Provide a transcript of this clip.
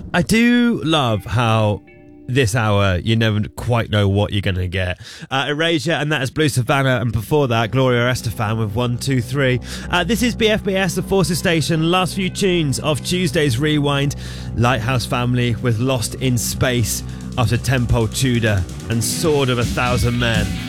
I do love how this hour you never quite know what you're going to get. Erasure, and that is Blue Savannah, and before that Gloria Estefan with 123. This is BFBS, the Forces Station. Last few tunes of Tuesday's Rewind. Lighthouse Family with Lost in Space after Temple Tudor and Sword of a Thousand Men.